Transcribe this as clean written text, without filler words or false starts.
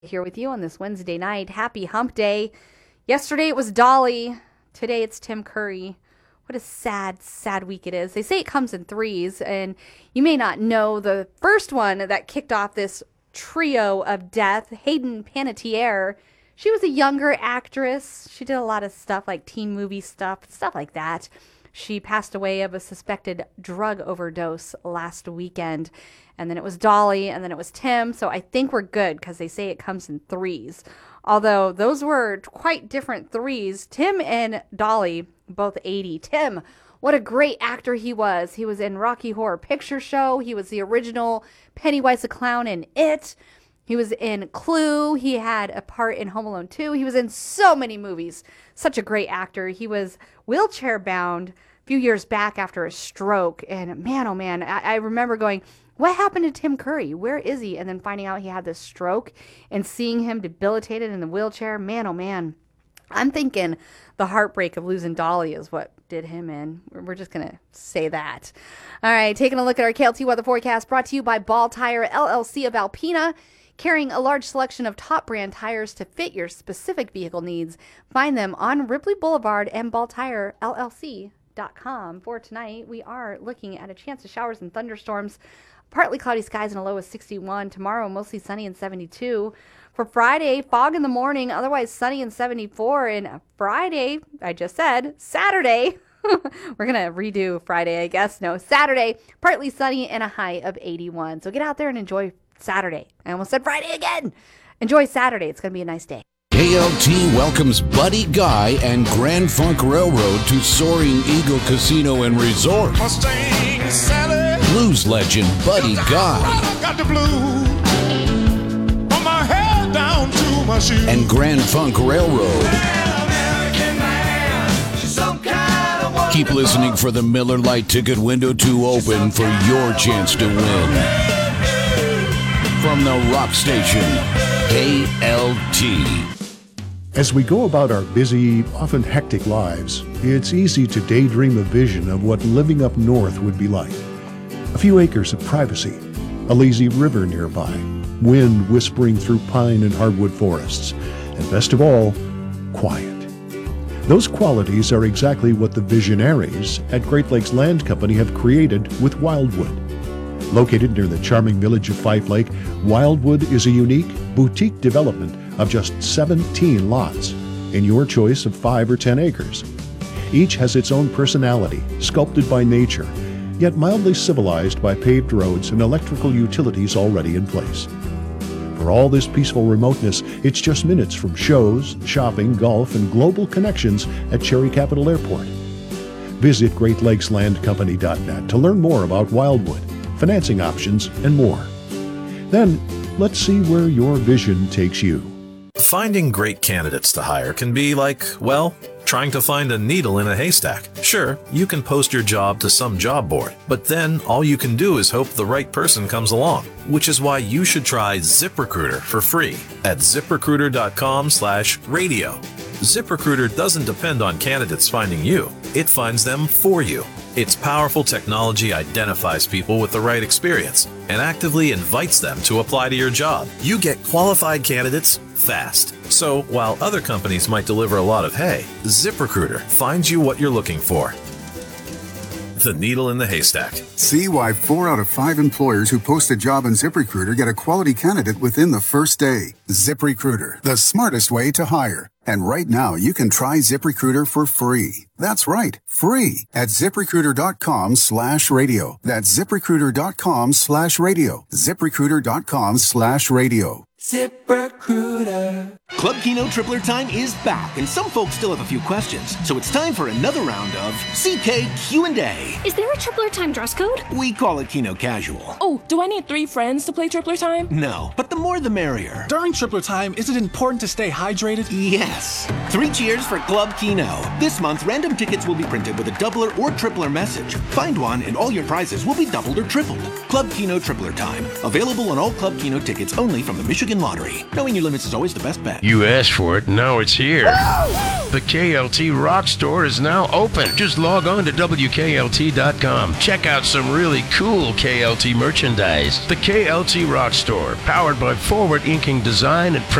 Here with you on this Wednesday night. Happy hump day. Yesterday it was Dolly. Today it's Tim Curry. What a sad, sad week it is. They say it comes in threes, and you may not know the first one that kicked off this trio of death, Hayden Panettiere. She was a younger actress. She did a lot of stuff like teen movie stuff like that. She passed away of a suspected drug overdose last weekend. And then it was Dolly, and then it was Tim. So I think we're good because they say it comes in threes. Although those were quite different threes. Tim and Dolly, both 80. Tim, what a great actor he was. He was in Rocky Horror Picture Show. He was the original Pennywise the Clown in It. He was in Clue. He had a part in Home Alone 2. He was in so many movies. Such a great actor. He was wheelchair bound a few years back after a stroke. And man, oh man, I remember going, what happened to Tim Curry? Where is he? And then finding out he had this stroke and seeing him debilitated in the wheelchair. Man, oh man. I'm thinking the heartbreak of losing Dolly is what did him in. We're just going to say that. All right, taking a look at our KLT weather forecast brought to you by Ball Tire LLC of Alpena. Carrying a large selection of top brand tires to fit your specific vehicle needs. Find them on Ripley Boulevard and balltirellc.com. For tonight, we are looking at a chance of showers and thunderstorms. Partly cloudy skies and a low of 61. Tomorrow, mostly sunny and 72. For Friday, fog in the morning, otherwise sunny and 74. And Friday, I just said, Saturday. We're going to redo Friday, I guess. No, Saturday, partly sunny and a high of 81. So get out there and enjoy Saturday. I almost said Friday again. Enjoy Saturday. It's going to be a nice day. KLT welcomes Buddy Guy and Grand Funk Railroad to Soaring Eagle Casino and Resort. Mustang Sally. Blues legend Buddy Guy. Got the blues from my head down to my shoes. And Grand Funk Railroad. Keep listening for the Miller Lite ticket window to open for your chance to win. From the rock station, KLT. As we go about our busy, often hectic lives, it's easy to daydream a vision of what living up north would be like. A few acres of privacy, a lazy river nearby, wind whispering through pine and hardwood forests, and best of all, quiet. Those qualities are exactly what the visionaries at Great Lakes Land Company have created with Wildwood. Located near the charming village of Fife Lake, Wildwood is a unique, boutique development of just 17 lots, in your choice of 5 or 10 acres. Each has its own personality, sculpted by nature, yet mildly civilized by paved roads and electrical utilities already in place. For all this peaceful remoteness, it's just minutes from shows, shopping, golf, and global connections at Cherry Capital Airport. Visit GreatLakesLandCompany.net to learn more about Wildwood, financing options, and more. Then, let's see where your vision takes you. Finding great candidates to hire can be like, well, trying to find a needle in a haystack. Sure, you can post your job to some job board, but then all you can do is hope the right person comes along, which is why you should try ZipRecruiter for free at ZipRecruiter.com/radio. ZipRecruiter doesn't depend on candidates finding you. It finds them for you. Its powerful technology identifies people with the right experience and actively invites them to apply to your job. You get qualified candidates fast. So while other companies might deliver a lot of hay, ZipRecruiter finds you what you're looking for. The needle in the haystack. See why 4 out of 5 employers who post a job on ZipRecruiter get a quality candidate within the first day. ZipRecruiter, the smartest way to hire. And right now, you can try ZipRecruiter for free. That's right, free at ZipRecruiter.com/radio. That's ZipRecruiter.com/radio. ZipRecruiter.com/radio. ZipRecruiter. Club Keno Tripler Time is back, and some folks still have a few questions. So it's time for another round of CK Q&A. Is there a Tripler Time dress code? We call it Keno Casual. Oh, do I need 3 friends to play Tripler Time? No, but the more the merrier. During Tripler Time, is it important to stay hydrated? Yes. 3 cheers for Club Keno. This month, random tickets will be printed with a doubler or tripler message. Find one, and all your prizes will be doubled or tripled. Club Keno Tripler Time. Available on all Club Keno tickets only from the Michigan Michigan Lottery. Knowing your limits is always the best bet. You asked for it, now it's here. The KLT Rock Store is now open. Just log on to WKLT.com. Check out some really cool KLT merchandise. The KLT Rock Store, powered by forward inking design and